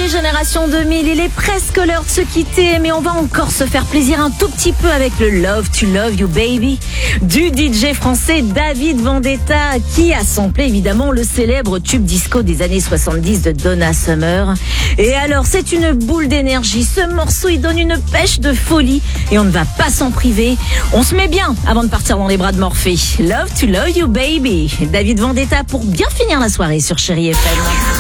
Génération 2000, il est presque l'heure de se quitter, mais on va encore se faire plaisir un tout petit peu avec le Love to Love You Baby du DJ français David Vendetta, qui a samplé évidemment le célèbre tube disco des années 70 de Donna Summer. Et alors, c'est une boule d'énergie, ce morceau il donne une pêche de folie et on ne va pas s'en priver. On se met bien avant de partir dans les bras de Morphée. Love to Love You Baby, David Vendetta pour bien finir la soirée sur Chérie FM.